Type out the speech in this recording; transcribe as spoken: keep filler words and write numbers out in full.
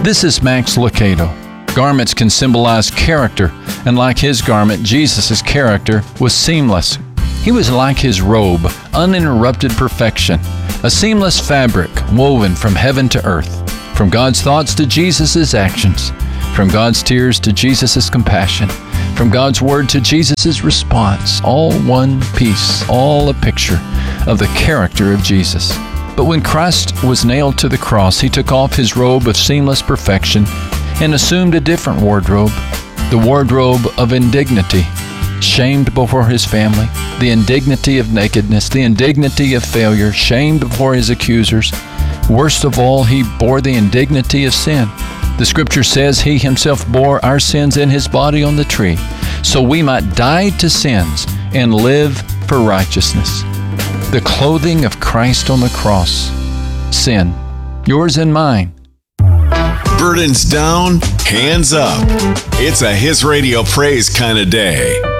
This is Max Lucado. Garments can symbolize character, and like his garment, Jesus' character was seamless. He was like his robe, uninterrupted perfection, a seamless fabric woven from heaven to earth, from God's thoughts to Jesus' actions, from God's tears to Jesus' compassion, from God's word to Jesus' response, all one piece, all a picture of the character of Jesus. But when Christ was nailed to the cross, he took off his robe of seamless perfection and assumed a different wardrobe, the wardrobe of indignity, shamed before his family, the indignity of nakedness, the indignity of failure, shamed before his accusers. Worst of all, he bore the indignity of sin. The scripture says he himself bore our sins in his body on the tree, so we might die to sins and live for righteousness. The clothing of Christ on the cross. Sin, yours and mine. Burdens down, hands up. It's a His Radio Praise kind of day.